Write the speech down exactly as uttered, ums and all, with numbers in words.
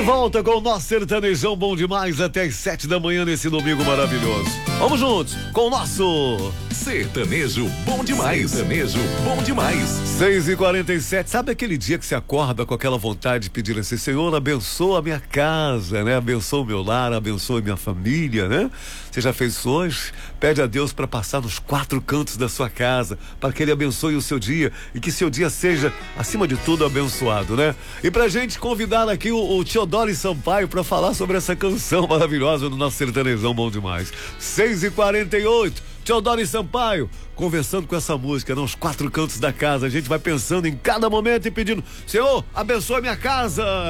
volta com o nosso sertanejão bom demais até as sete da manhã nesse domingo maravilhoso. Vamos juntos com o nosso sertanejo bom demais. Sertanejo bom demais. seis e quarenta e sete. Sabe aquele dia que você acorda com aquela vontade de pedir assim: Senhor, abençoa a minha casa, né? Abençoa o meu lar, abençoa a minha família, né? Você já fez isso hoje? Pede a Deus para passar nos quatro cantos da sua casa, para que Ele abençoe o seu dia e que seu dia seja, acima de tudo, abençoado, né? E pra gente convidar aqui o, o Teodoro Sampaio para falar sobre essa canção maravilhosa do nosso sertanejão bom demais. seis e quarenta e oito. Teodoro Sampaio conversando com essa música nos quatro cantos da casa. A gente vai pensando em cada momento e pedindo: Senhor, abençoe minha casa.